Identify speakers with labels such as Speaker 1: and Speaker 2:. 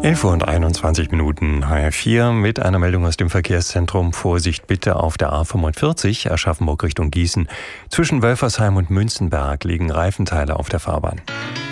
Speaker 1: 11:21 HR4 mit einer Meldung aus dem Verkehrszentrum. Vorsicht bitte auf der A45 Aschaffenburg Richtung Gießen. Zwischen Wölfersheim und Münzenberg liegen Reifenteile auf der Fahrbahn.